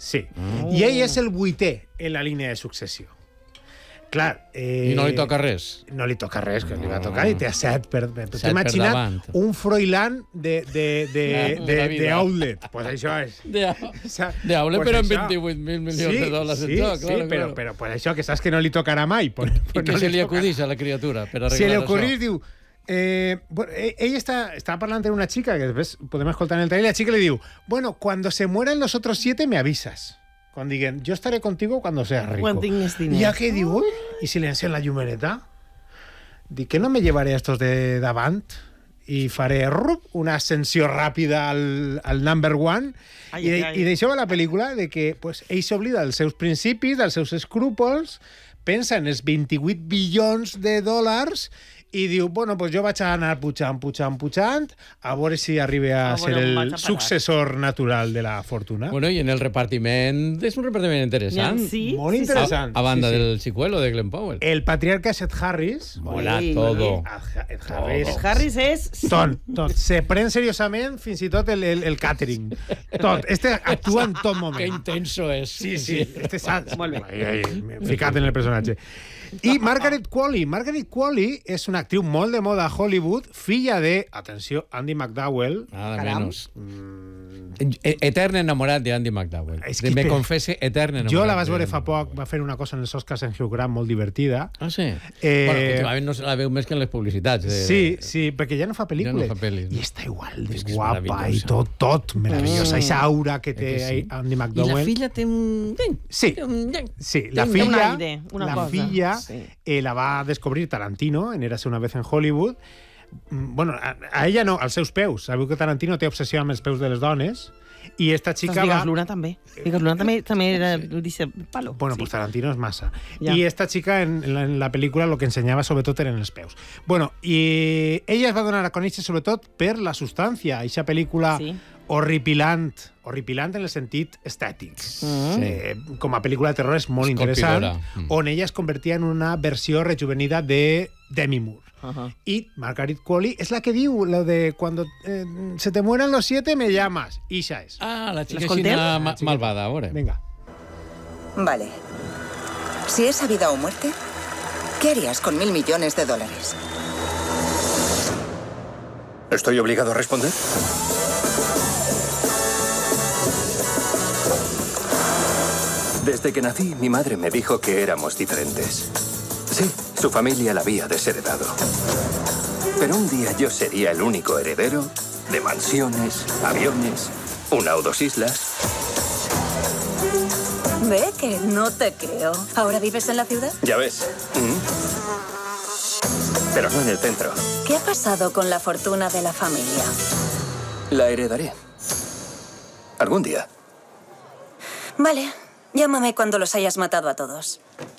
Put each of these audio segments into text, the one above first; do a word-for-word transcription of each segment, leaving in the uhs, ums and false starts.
Sí. Oh. I ell és el vuitè en la línia de successió. Clar, eh, I no li toca res? No li toca res, que li va tocar, i té set per... Set T'he imaginat per un Froilán de, de, de, de, de, de outlet. Pues això és. De, de outlet, pues però amb vint-i-vuit mil milions sí, de dòlars sí, en joc. Sí, claro, però, claro. però pues això, que saps que no li tocarà mai. Pues, I pues què no se li tocarà. acudeix a la criatura per arreglar Se li això? acudeix, diu... Eh, bueno, ella está, estaba hablando con una chica que después podemos escoltar en el trailer. La chica le digo, bueno, cuando se mueran los otros siete me avisas. Cuando digan, yo estaré contigo cuando seas rico. Cuando tingues diners. Y ya que digo, uy, ¿y si le encén la llumeneta? Dic que no me llevaré a estos de davant i faré rup, una ascensió ràpida al, al number one. Ai, I, ai. I d'això va la pel·lícula, de que pues, ell s'oblida dels seus principis, dels seus escrúpols, pensa en els vint-i-vuit bilions de dòlars i diu, bueno, pues jo vaig anar pujant, pujant, pujant, a veure si arriba a, a ser el successor natural de la fortuna. Bueno, i en el repartiment, és un repartiment interessant. Sí, molt sí, interessant. A, a banda sí, sí. del Chicuelo de Glenn Powell. El patriarca Ed Harris. Mola sí. todo. Ed Harris. Ed Harris és... Tot, tot. Se pren seriosament fins i tot el, el, el catering. Tot. Este actua en tot moment. Que intenso és. Sí, sí. Este saps. Molt bé. Ai, ai, ficat en el personatge. I Margaret Qualley. Margaret Qualley és una actriu molt de moda a Hollywood, filla de, atenció, Andy McDowell. Nada menos. Mm. Etern enamorat de Andy McDowell. Es que me confesse, etern enamorat. Jo la vas veure fa poc, va fer una cosa en els Oscars en Hugh Grant molt divertida. Ah, sí? Eh... Bueno, últimament no se la veu més que en les publicitats. De... Sí, sí, perquè ja no fa pel·lícules. Ja no fa pel·lis. I està igual de guapa i tot, tot meravellosa. Aquesta mm. aura que té sí. Andy McDowell. I la filla té un... Sí, sí. La filla, un aire, una la cosa. filla sí. eh, la va descobrir Tarantino en Érase una vez en Hollywood. Bueno, a, a ella no, als seus peus. Sabeu que Tarantino té obsessió amb els peus de les dones i esta xica pues va... Vigas Luna també. Vigas Luna també, també era dice, palo. Bueno, sí. pues Tarantino és massa. Ja. I esta xica en la, en la pel·lícula lo que ensenyava sobretot eren els peus. Bueno, i ella es va donar a conèixer sobretot per la substància. Eixa pel·lícula sí. horripilant, horripilant en el sentit estètic. Mm. Eh, com a pel·lícula de terror és molt interessant, mm. on ella es convertia en una versió rejuvenida de Demi Moore. Uh-huh. Y Margaret Qualley es la que diu lo de cuando eh, se te mueran los siete me llamas. Isha es. Ah, la chica china ma malvada ahora. Venga. Vale. Si es vida o muerte, ¿qué harías con mil millones de dólares? ¿Estoy obligado a responder? Desde que nací, mi madre me dijo que éramos diferentes. Sí, su familia la había desheredado. Pero un día yo sería el único heredero de mansiones, aviones, una o dos islas. Ve que no te creo. ¿Ahora vives en la ciudad? Ya ves. ¿Mm? Pero no en el centro. ¿Qué ha pasado con la fortuna de la familia? La heredaré. Algún día. Vale. Llámame cuando los hayas matado a todos.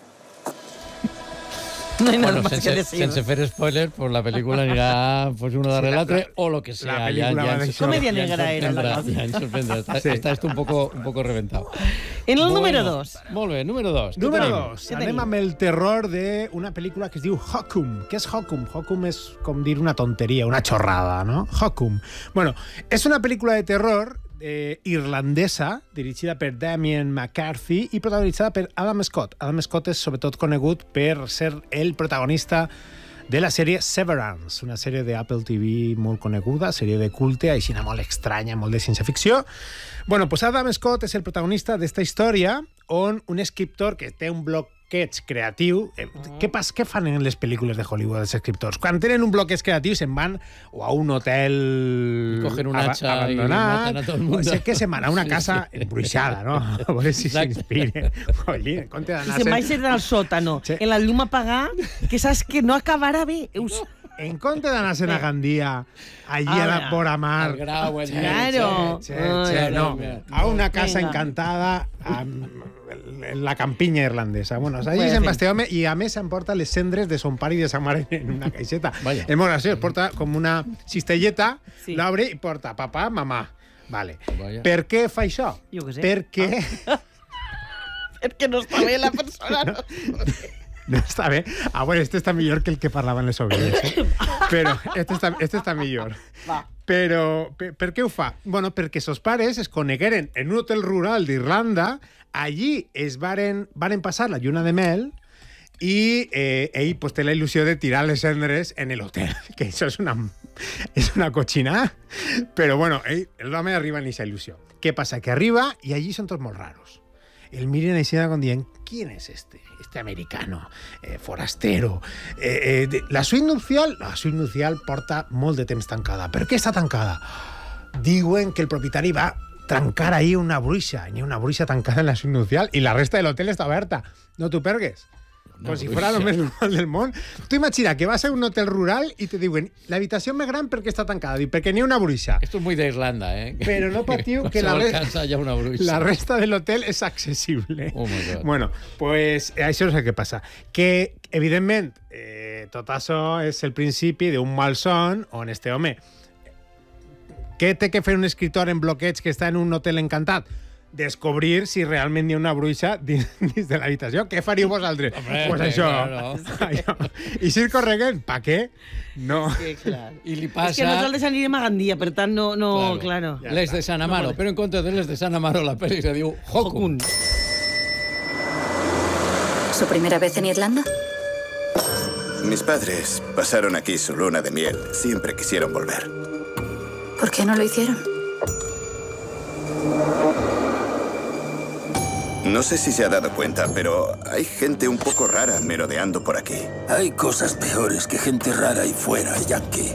No hay nada bueno, más sense, que decir. Sense fer spoiler, pues la pel·lícula anirà pues, uno darrere sí, l'altre o lo que sea. La pel·lícula ja, va ja, d'això. Comedia negra era la cosa. Ja ens sorprendrà. Està, sí. està esto un poco, un poco reventado. En el bueno, número dos. Molt bé, número dos. Número dos. Anem amb el terror d'una pel·lícula que es diu Hokum. Què és Hokum? Hokum és com dir una tonteria, una xorrada, no? Hokum. Bueno, és una pel·lícula de terror eh, irlandesa, dirigida per Damien McCarthy i protagonitzada per Adam Scott. Adam Scott és sobretot conegut per ser el protagonista de la sèrie Severance, una sèrie d'Apple T V molt coneguda, sèrie de culte, així molt estranya, molt de ciència-ficció. Bueno, pues Adam Scott és el protagonista d'esta història on un escriptor que té un bloqueig creatiu... Eh, què, pas, què fan en les pel·lícules de Hollywood els escriptors? Quan tenen un bloqueig creatiu se'n van o a un hotel cogen un hacha abandonat, i maten a tot el mundo. O sé que se'n van a una casa sí, sí. embruixada, no? A veure si s'inspiren. Oye, en compte d'anar... Se'n va a ser al sòtano, sí. en la llum apagada, que saps que no acabarà bé. Us... En compte d'anar-se'n a Gandia, allí a la vora mar... Al grau, el claro. Che, che, che, no. A una casa Venga. encantada en la campinya irlandesa. Bueno, allí bueno, se'n va este home i a més s'emporta les cendres de son pare i de sa mare en una caixeta. Vaya. És molt graciós, porta com una cistelleta, sí. l'obre i porta papà, mamà. Vale. Vaya. Per què fa això? Jo què sé. Perquè... Ah. Perquè no està bé la persona. No, no està bé. Ah, bueno, este està millor que el que parlaven les obreres. Eh? Però este està, este està millor. Va. Però per, per què ho fa? Bueno, perquè sos pares es conegueren en un hotel rural d'Irlanda, allí es varen, varen passar la lluna de mel i eh, ell pues, té la il·lusió de tirar les cendres en l'hotel, que això és una, és una cochinada, però bueno, ell, l'home arriba en aquesta il·lusió. Què passa? Que arriba i allí són tots molt raros. El miren així com dient, ¿quién es este? Este americano, eh, forastero. Eh, eh, la suite nupcial, la suite nupcial porta molt de temps tancada. Per què està tancada? Diuen que el propietari va trencar ahí una bruixa. N'hi ha una bruixa tancada en la suite nupcial i la resta de l'hotel està oberta. No t'ho pergues. Com si fuera lo més normal del món. Tu imagina que vas a un hotel rural i te diuen l'habitació més gran perquè està tancada. Dic, perquè n'hi ha una bruixa. Esto es muy de Irlanda, ¿eh? Pero no patiu que la, re... resta, una la resta del hotel és accessible. Oh my God. Bueno, pues això és el que passa. Que, evidentment, eh, tot això és el principi d'un malson on este home... Què té que fer un escritor en bloqueig que està en un hotel encantat? Descobrir si realment hi ha una bruixa dins, dins de l'habitació. Què faríeu vosaltres? Hombre, pues això. Claro. això. I si ir corregent, pa què? No. Sí, clar. I li passa... És que nosaltres anirem a Gandia, per tant, no... no claro. claro. Les de San Amaro, no, però en compte de les de San Amaro, la peli se diu Hokun. ¿Su primera vez en Irlanda? Mis padres pasaron aquí su luna de miel. Siempre quisieron volver. ¿Por qué no lo hicieron? No sé si se ha dado cuenta, pero hay gente un poco rara merodeando por aquí. Hay cosas peores que gente rara ahí fuera, Yankee.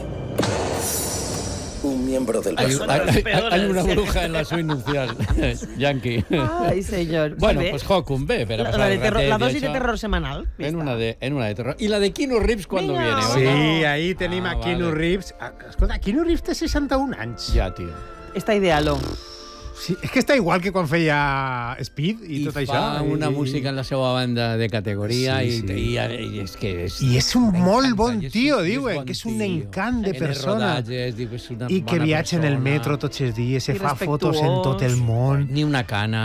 Un miembro del hay, personal. Hay, hay, hay una bruja en la suite nupcial, Yankee. Ay, señor. Bueno, ¿Ve? pues Hokun, ve. Pero la, la, de terror, la dosis de terror semanal. En una de, en una de terror. I la de Keanu Reeves cuando Venga. viene. Sí, ¿no? ahí tenim ah, a Keanu vale. Reeves. Escolta, Keanu Reeves té seixanta-un anys. Ja, tio. Està idealo. Sí, és que està igual que quan feia Speed i, I tot fa això. I fa una música en la seva banda de categoria sí, sí. I, i, i és que és... I és un molt bon és tio, un, diuen, bon que és un tio. encant de en persona. Rodatges, diu, és una I que bona viatja en el persona. metro tots els dies, se I fa fotos en tot el món. Ni una cana.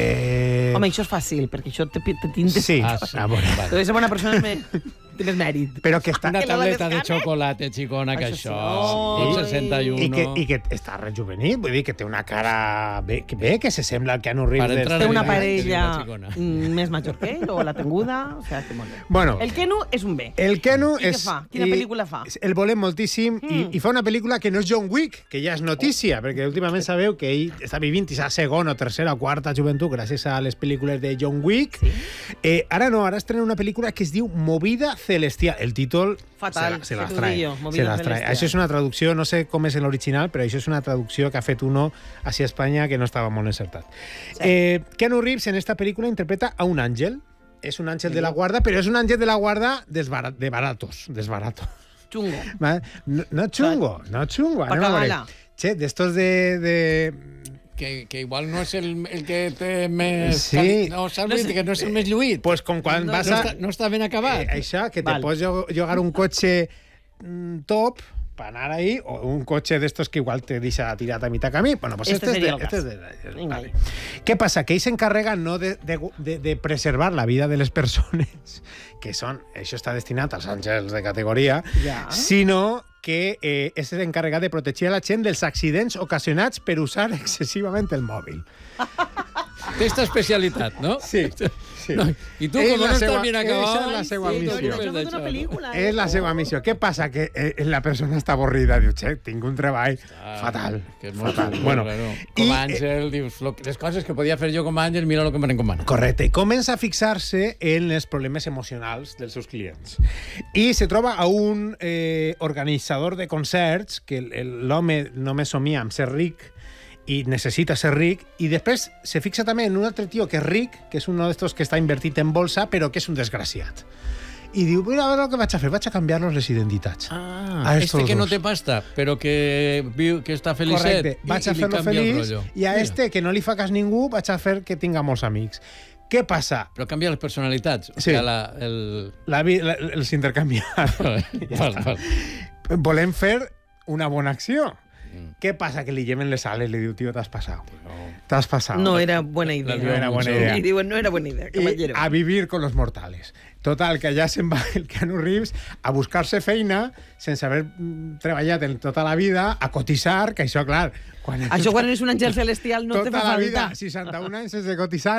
Eh... Home, això és fàcil, perquè això te, te tintes... Sí, Ah, sí. a veure. Vale. Però ser bona persona és més, té més mèrit. Però que està... Una Que no la tableta de desgane. xocolate, xicona, que Això això. sí. Un seixanta-u. I que, I que està rejuvenit, vull dir que té una cara bé, que, bé, que se sembla al Keanu Reeves. Per entrar Té en una la- parella la xicona. mm, més major que ell, o la tenguda, o sigui, que molt bé. Bueno, El Kenu és un bé. el Keanu I què és... fa? Quina i- pel·lícula fa? El volem moltíssim mm. i, i fa una pel·lícula que no és John Wick, que ja és notícia, perquè últimament sabeu que ell està vivint aquesta segona, tercera o quarta joventut gràcies a les pel·lícules de John Wick. Sí. Eh, ara no, ara estrena una pel·lícula que es diu Movida Celestial. El títol Fatal, se, la, se que las t'ho trae. dic jo, se Movida las trae. Celestial. Això és una traducció, no sé com és en l'original, però això és una traducció que ha fet uno hacia Espanya que no estava molt encertat. Sí. Eh, Keanu Reeves en esta pel·lícula interpreta a un àngel. És un àngel de la guarda, però és un àngel de la guarda desbarat, de baratos, desbarato. Xungo. ¿Vale? No, no chungo, no chungo. Pa' anem a veure. acabar-la. Che, d'estos de... de... Que, que igual no és el, el que té més... Sí. cali- No, saps No és- que no és el més lluït. Pues com quan No, vas no, a... està, no està ben acabat. Eh, això, que te Val. pots jo- llogar un cotxe mm, top para anar ahí, o un cotxe d'estos que igual te deixa tirat a mitad camí. Bueno, pues Este este, sería es de, el este es cas. de, Vinga. vale. ¿Qué pasa? Que ell s'encarrega no de, de, de, de preservar la vida de les persones, que són, això està destinat als àngels de categoria, Ja. sinó que eh, és l'encarregat de protegir a la gent dels accidents ocasionats per usar excessivament el mòbil. Té esta especialitat, no? Sí, sí. No, I tu, És com la no seua- estàs ben acabat... esa és la seva sí, missió. t'ocupes Això és d'això, una no? pel·lícula, eh? És la seva missió. Què passa? Que eh, la persona està avorrida. Diu, che, tinc un treball Ah, fatal. Que és molt fatal. molt Bueno, raro. i, Com eh, a àngel, dius, lo, les coses que podia fer jo com a àngel, mira el que me n'encomana. Correcte. I comença a fixar-se en els problemes emocionals dels seus clients. I se troba a un eh, organitzador de concerts que el- el- l'home només somia amb ser ric i necessita ser ric, i després se fixa també en un altre tio que és ric, que és un d'estos que està invertit en bolsa, però que és un desgraciat. I diu, mira, a veure el que vaig a fer, vaig a canviar-los les identitats. Ah, A este estos que no dos. té pasta, però que viu que està felicet. Correcte, vaig i, a i li fer-lo canvia el feliç, rotllo. i a Mira, este, que no li fa cas ningú, vaig a fer que tinga molts amics. Què passa? Però canvia les personalitats. O Sí. sigui, la, el... La, vi- la, els intercanviar. val, val. Volem fer una bona acció. Què passa? Que l'Illemen le sale i li diu, tio, t'has passat. T'has passat. No era buena idea. No era buena idea. Y digo, no era buena idea, caballero. I a vivir con los mortales. Total, que allà se'n va el Keanu Reeves a buscar-se feina sense haver treballat en tota la vida, a cotitzar, que això, clar... Quan això quan eres un àngel celestial no te fa falta. Tota la vida, seixanta-un anys sense cotitzar,